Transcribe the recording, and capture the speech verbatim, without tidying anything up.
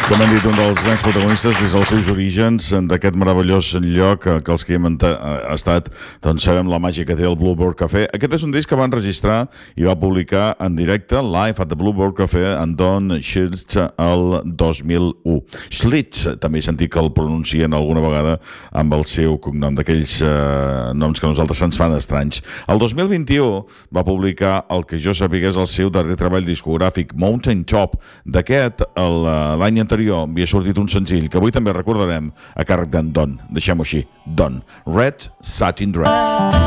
Com hem dit, un dels grans protagonistes des dels seus orígens d'aquest meravellós lloc que els que hem estat, doncs sabem la màgia que té el Bluebird Café. Aquest és un disc que va enregistrar i va publicar en directe, live at the Bluebird Café, en Don Schlitz el dos mil u. Schlitz, també he sentit que el pronuncien alguna vegada amb el seu cognom, d'aquells eh, noms que a nosaltres se'ns fan estranys. El dos mil vint-i-u va publicar el que jo sapigués el seu darrer treball discogràfic, Mountain Top. D'aquest, l'any anterior havia sortit un senzill que avui també recordarem a càrrec d'en Don. Deixem-ho així, Don. Red Satin Dress.